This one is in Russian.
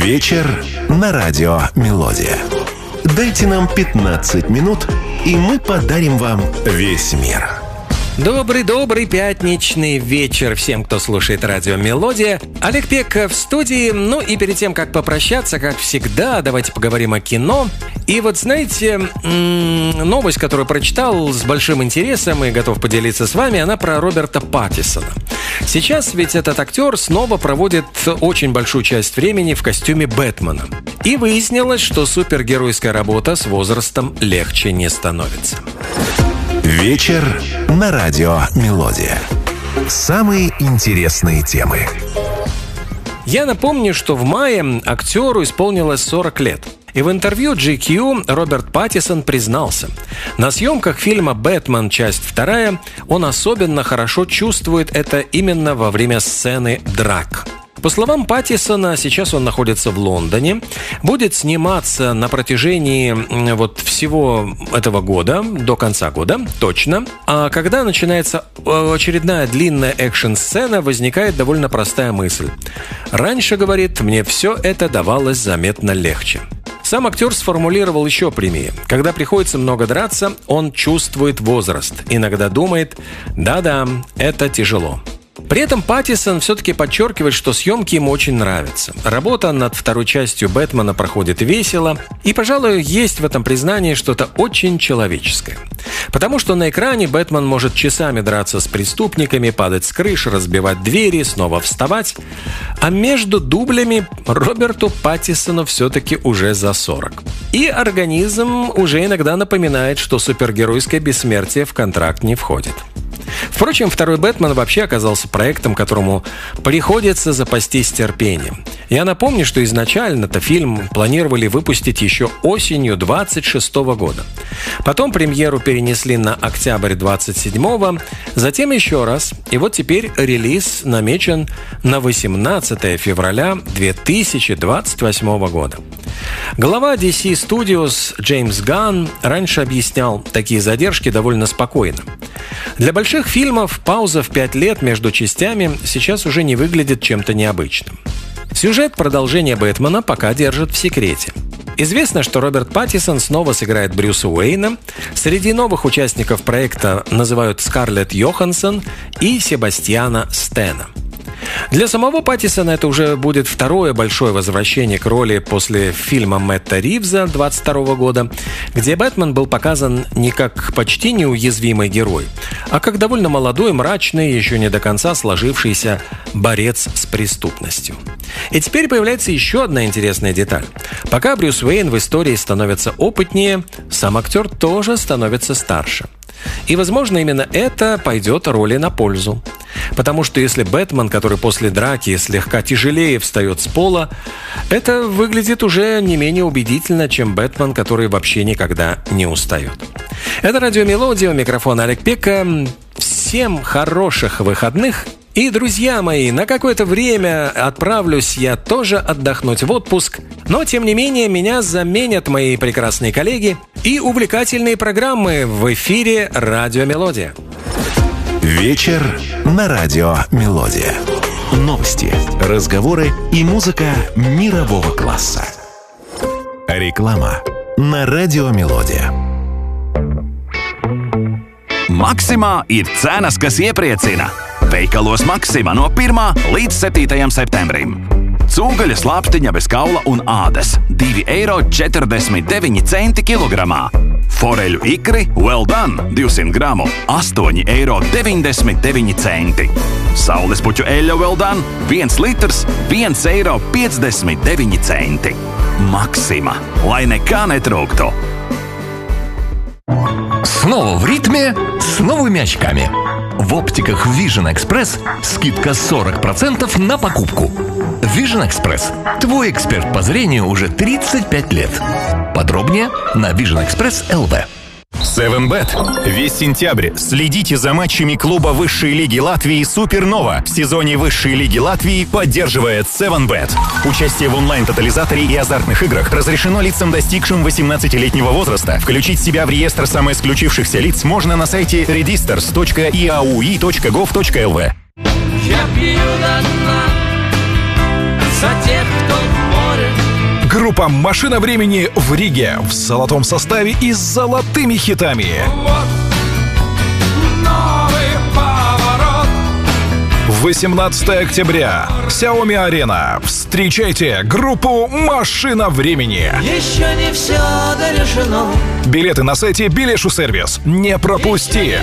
Вечер на радио «Мелодия». Дайте нам 15 минут, и мы подарим вам весь мир. Добрый пятничный вечер всем, кто слушает радио «Мелодия». Олег Пекка в студии. Ну и перед тем, как попрощаться, как всегда, давайте поговорим о кино. И вот знаете, новость, которую прочитал с большим интересом и готов поделиться с вами, она про Роберта Паттинсона. Сейчас ведь этот актер снова проводит очень большую часть времени в костюме Бэтмена. И выяснилось, что супергеройская работа с возрастом легче не становится. Вечер на радио «Мелодия». Самые интересные темы. Я напомню, что в мае актеру исполнилось 40 лет. И в интервью GQ Роберт Паттинсон признался: на съемках фильма «Бэтмен. Часть 2» он особенно хорошо чувствует это именно во время сцены драк. По словам Паттинсона, сейчас он находится в Лондоне, будет сниматься на протяжении всего этого года, до конца года, точно. А когда начинается очередная длинная экшн-сцена, возникает довольно простая мысль. Раньше, говорит, мне все это давалось заметно легче. Сам актер сформулировал еще прямее. Когда приходится много драться, он чувствует возраст. Иногда думает: да-да, это тяжело. При этом Паттинсон все-таки подчеркивает, что съемки ему очень нравятся. Работа над второй частью «Бэтмена» проходит весело. И, пожалуй, есть в этом признании что-то очень человеческое. Потому что на экране Бэтмен может часами драться с преступниками, падать с крыш, разбивать двери, снова вставать. А между дублями Роберту Паттинсону все-таки уже за 40. И организм уже иногда напоминает, что супергеройское бессмертие в контракт не входит. Впрочем, второй «Бэтмен» вообще оказался проектом, которому приходится запастись терпением. Я напомню, что изначально-то фильм планировали выпустить еще осенью 26 года. Потом премьеру перенесли на октябрь 27-го, затем еще раз. И вот теперь релиз намечен на 18 февраля 2028 года. Глава DC Studios Джеймс Ганн раньше объяснял такие задержки довольно спокойно. Для больших фильмов пауза в 5 лет между частями сейчас уже не выглядит чем-то необычным. Сюжет продолжения «Бэтмена» пока держат в секрете. Известно, что Роберт Паттинсон снова сыграет Брюса Уэйна. Среди новых участников проекта называют Скарлетт Йоханссон и Себастьяна Стэна. Для самого Паттинсона это уже будет второе большое возвращение к роли после фильма Мэтта Ривза 22 года, где Бэтмен был показан не как почти неуязвимый герой, а как довольно молодой, мрачный, еще не до конца сложившийся борец с преступностью. И теперь появляется еще одна интересная деталь. Пока Брюс Уэйн в истории становится опытнее, сам актер тоже становится старше. И, возможно, именно это пойдет роли на пользу. Потому что если Бэтмен, который после драки слегка тяжелее встает с пола, это выглядит уже не менее убедительно, чем Бэтмен, который вообще никогда не устает. Это радио «Мелодия», у микрофона Олег Пекка. Всем хороших выходных. И, друзья мои, на какое-то время отправлюсь я тоже отдохнуть в отпуск. Но, тем не менее, меня заменят мои прекрасные коллеги и увлекательные программы в эфире «Радио Мелодия». Вечер на радио «Мелодия». Новости, разговоры и музыка мирового класса. Реклама на радио «Мелодия». Maksimā ir cenas, kas iepriecina. Veikalos Maksima no 1. līdz 7. septembrim. Cūgaļa slāpstiņa bez kaula un ādas – 2,49 € kilogramā. Foreļu ikri Well Done 200 gramu – 8,99 €. Saulespuķu eļļa Well Done 1 litrs – 1,59 €. Maksima, lai nekā netrūktu. Снова в ритме с новыми очками. В оптиках Vision Express скидка 40% на покупку. Vision Express – твой эксперт по зрению уже 35 лет. Подробнее на Vision Express LV. 7bet. Весь сентябрь следите за матчами клуба высшей лиги Латвии «Супернова». В сезоне высшей лиги Латвии поддерживает 7bet. Участие в онлайн-тотализаторе и азартных играх разрешено лицам, достигшим 18-летнего возраста. Включить себя в реестр самоисключившихся лиц можно на сайте registers.iaui.gov.lv. Я пью до дна за тех, кто в море Группа «Машина времени» в Риге в золотом составе и с золотыми хитами. 18 октября. Xiaomi Арена. Встречайте группу «Машина времени». Еще не все дорешено. Билеты на сайте Билешу Сервис. Не пропусти.